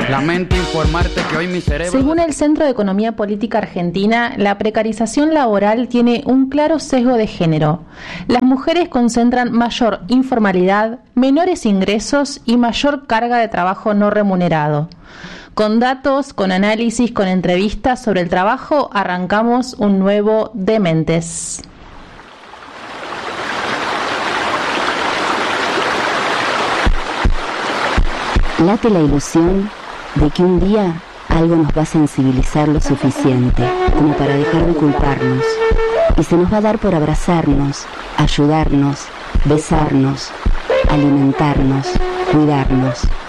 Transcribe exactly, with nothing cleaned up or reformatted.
Lamento informarte que hoy mi cerebro... Según el Centro de Economía Política Argentina, la precarización laboral tiene un claro sesgo de género. Las mujeres concentran mayor informalidad, menores ingresos y mayor carga de trabajo no remunerado. Con datos, con análisis, con entrevistas sobre el trabajo, arrancamos un nuevo Dementes. Late la ilusión de que un día algo nos va a sensibilizar lo suficiente como para dejar de culparnos y se nos va a dar por abrazarnos, ayudarnos, besarnos, alimentarnos, cuidarnos.